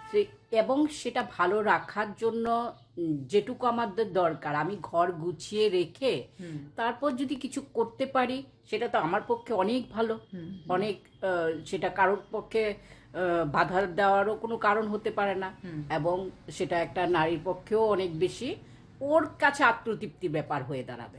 এবং সেটা ভালো রাখার জন্য যেটুকু আমাদের দরকার আমি ঘর গুছিয়ে রেখে তারপর যদি কিছু করতে পারি সেটা তো আমার পক্ষে অনেক ভালো। অনেক সেটা কারোর পক্ষে বাধা দেওয়ারও কোনো কারণ হতে পারে না, এবং সেটা একটা নারীর পক্ষেও অনেক বেশি ওর কাছে আত্মতৃপ্তির ব্যাপার হয়ে দাঁড়াবে।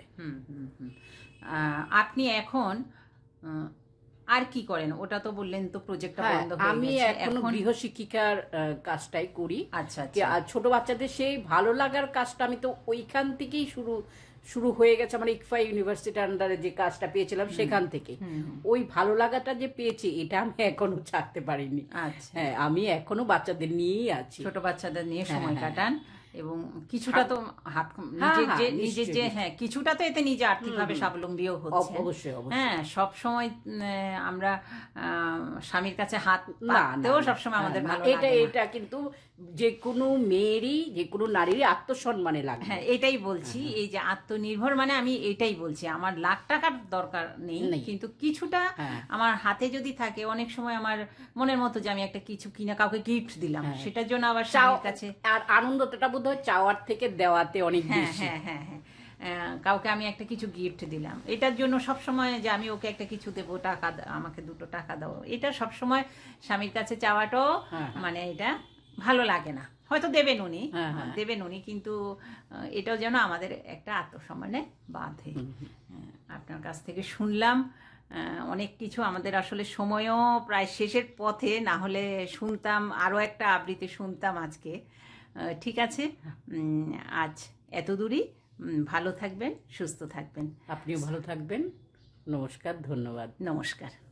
আপনি এখন আর কি করেন? ওটা তো বললেন তো প্রজেক্টটা বন্ধ হয়ে গেছে। আমি এখনো গৃহশিক্ষিকার কাজটাই করি। আচ্ছা। ছোট বাচ্চাদের সেই ভালো লাগার কাজটা আমি তো ওইখান থেকেই শুরু হয়ে গেছে। আমার ইকফা ইউনিভার্সিটির আন্ডারে যে কাজটা পেয়েছিলাম সেখান থেকে ওই ভালো লাগাটা যে পেয়েছি এটা আমি এখনো ছাড়তে পারিনি। হ্যাঁ, আমি এখনো বাচ্চাদের নিয়েই আছি। ছোট বাচ্চাদের নিয়ে সময় কাটান এবং কিছুটা তো হাত নিজের যে কিছুটা তো এতে নিজে আর্থিকভাবে স্বাবলম্বীও হচ্ছে। অবশ্যই। হ্যাঁ, সব সময় আমরা স্বামীর কাছে হাত পাততেও সবসময় আমাদের ভালো লাগে না। এটা কিন্তু যে কোনো মেয়েরই যে কোনো নারীরই আত্মসম্মানে লাগে। হ্যাঁ, এটাই বলছি। এই যে আত্মনির্ভর মানে আমি এটাই বলছি, আমার লাখ টাকার দরকার নেই, কিন্তু কিছুটা আমার হাতে যদি থাকে, অনেক সময় আমার মনের মতো যে আমি একটা কিছু কিনা কাউকে গিফট দিলাম, সেটার জন্য আবার স্বামীর কাছে আর আনন্দটা বোধ হয় চাওয়ার থেকে দেওয়াতে অনেক বেশি। হ্যাঁ, কাউকে আমি একটা কিছু গিফট দিলাম, এটার জন্য সবসময় যে আমি ওকে একটা কিছু দেবো, টাকা আমাকে 2 টাকা দাও, এটা সবসময় স্বামীর কাছে চাওয়াটাও মানে এটা ভালো লাগে না। হয়তো দেবেন উনি, কিন্তু এটাও যেন আমাদের একটা আত্মসম্মানে বাঁধে। আপনার কাছ থেকে শুনলাম অনেক কিছু। আমাদের আসলে সময়ও প্রায় শেষের পথে, না হলে শুনতাম আরও একটা আবৃত্তি শুনতাম আজকে। ঠিক আছে, আজ এত দূরই। ভালো থাকবেন, সুস্থ থাকবেন। আপনিও ভালো থাকবেন। নমস্কার, ধন্যবাদ। নমস্কার।